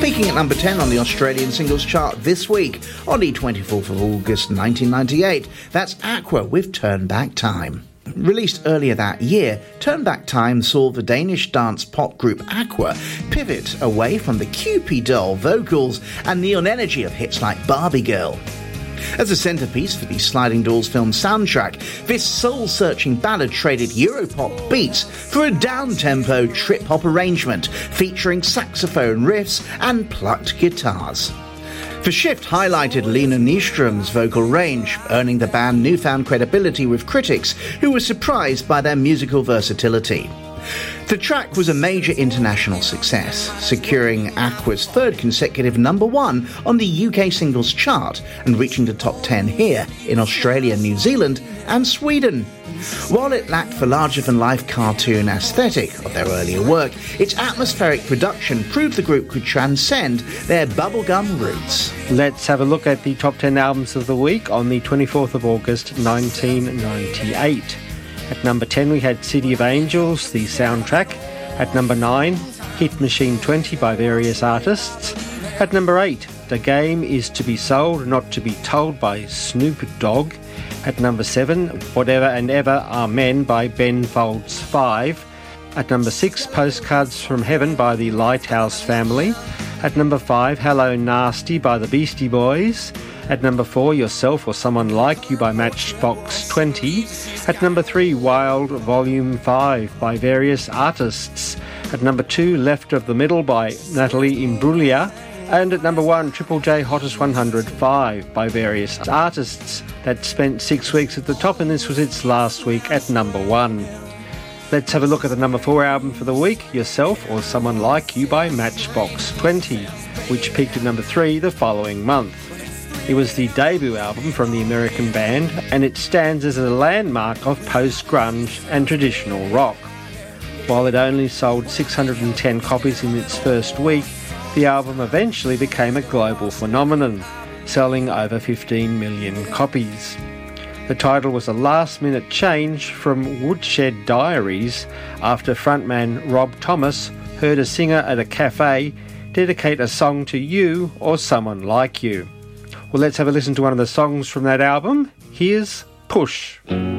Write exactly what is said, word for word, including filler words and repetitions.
Peaking at number ten on the Australian singles chart this week, on the twenty-fourth of August nineteen ninety-eight, that's Aqua with Turn Back Time. Released earlier that year, Turn Back Time saw the Danish dance pop group Aqua pivot away from the Cupid doll vocals and neon energy of hits like Barbie Girl. As a centrepiece for the Sliding Doors film soundtrack, this soul-searching ballad traded Europop beats for a down-tempo trip-hop arrangement featuring saxophone riffs and plucked guitars. The shift highlighted Lena Nyström's vocal range, earning the band newfound credibility with critics who were surprised by their musical versatility. The track was a major international success, securing Aqua's third consecutive number one on the U K singles chart and reaching the top ten here in Australia, New Zealand and Sweden. While it lacked the larger-than-life cartoon aesthetic of their earlier work, its atmospheric production proved the group could transcend their bubblegum roots. Let's have a look at the top ten albums of the week on the twenty-fourth of August nineteen ninety-eight. At number ten we had City of Angels, the soundtrack. At number nine, Hit Machine twenty by various artists. At number eight, The Game Is To Be Sold, Not To Be Told by Snoop Dogg. At number seven, Whatever and Ever Are Men by Ben Folds five. At number six, Postcards from Heaven by the Lighthouse Family. At number five, Hello Nasty by the Beastie Boys. At number four, Yourself or Someone Like You by Matchbox twenty. At number three, Wild Volume five by various artists. At number two, Left of the Middle by Natalie Imbruglia. And at number one, Triple J Hottest one hundred five by various artists. That spent six weeks at the top, and this was its last week at number one. Let's have a look at the number four album for the week, Yourself or Someone Like You by Matchbox twenty, which peaked at number three the following month. It was the debut album from the American band, and it stands as a landmark of post-grunge and traditional rock. While it only sold six hundred ten copies in its first week, the album eventually became a global phenomenon, selling over fifteen million copies. The title was a last-minute change from Woodshed Diaries after frontman Rob Thomas heard a singer at a cafe dedicate a song to you or someone like you. Well, let's have a listen to one of the songs from that album. Here's Push.